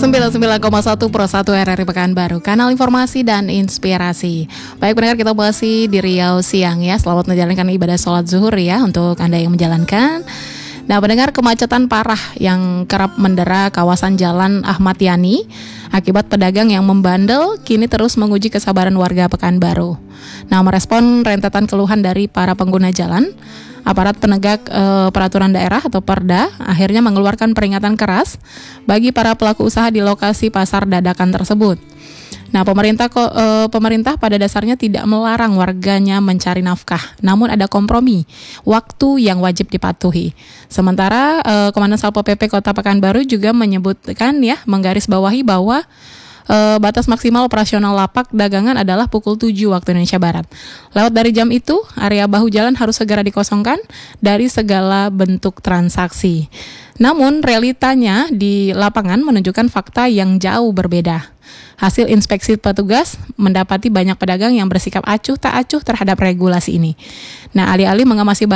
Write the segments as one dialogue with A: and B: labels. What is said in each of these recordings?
A: 99,1 Pro 1 RRI Pekanbaru, kanal informasi dan inspirasi. Baik pendengar, kita masih di Riau siang ya. Selamat menjalankan ibadah sholat zuhur ya untuk Anda yang menjalankan. Nah pendengar, kemacetan parah yang kerap mendera kawasan Jalan Ahmad Yani akibat pedagang yang membandel kini terus menguji kesabaran warga Pekanbaru. Nah, merespon rentetan keluhan dari para pengguna jalan, aparat penegak peraturan daerah atau Perda akhirnya mengeluarkan peringatan keras bagi para pelaku usaha di lokasi pasar dadakan tersebut. Nah, pemerintah pada dasarnya tidak melarang warganya mencari nafkah, namun ada kompromi waktu yang wajib dipatuhi. Sementara Komandan Satpol PP Kota Pekanbaru juga menyebutkan ya, menggarisbawahi bahwa batas maksimal operasional lapak dagangan adalah pukul 7 waktu Indonesia Barat. Lewat dari jam itu, area bahu jalan harus segera dikosongkan dari segala bentuk transaksi. Namun realitanya di lapangan menunjukkan fakta yang jauh berbeda. Hasil inspeksi petugas mendapati banyak pedagang yang bersikap acuh tak acuh terhadap regulasi ini. Nah, alih-alih mengemasi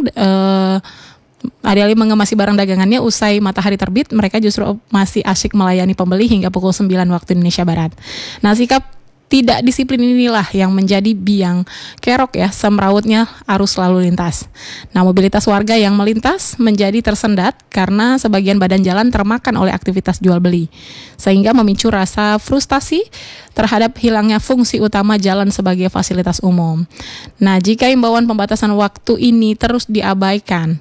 A: barang dagangannya usai matahari terbit, mereka justru masih asyik melayani pembeli hingga pukul 9 waktu Indonesia Barat. Nah, sikap tidak disiplin inilah yang menjadi biang kerok ya semrautnya arus lalu lintas. Nah, mobilitas warga yang melintas menjadi tersendat karena sebagian badan jalan termakan oleh aktivitas jual beli, sehingga memicu rasa frustasi terhadap hilangnya fungsi utama jalan sebagai fasilitas umum. Nah, jika imbauan pembatasan waktu ini terus diabaikan,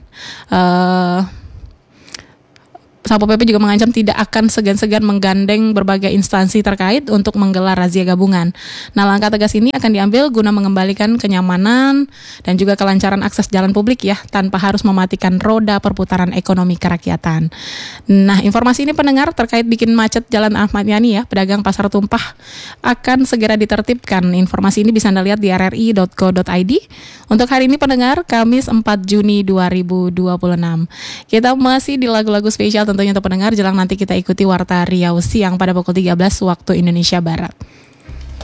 A: Satpol PP juga mengancam tidak akan segan-segan menggandeng berbagai instansi terkait untuk menggelar razia gabungan. Nah, langkah tegas ini akan diambil guna mengembalikan kenyamanan dan juga kelancaran akses jalan publik ya, tanpa harus mematikan roda perputaran ekonomi kerakyatan. Nah, informasi ini pendengar terkait bikin macet Jalan Ahmad Yani ya, pedagang pasar tumpah akan segera ditertibkan. Informasi ini bisa Anda lihat di rri.co.id. Untuk hari ini pendengar, Kamis 4 Juni 2026. Kita masih di lagu-lagu spesial tentunya untuk pendengar. Jelang nanti kita ikuti Warta Riau siang pada pukul 13 waktu Indonesia Barat.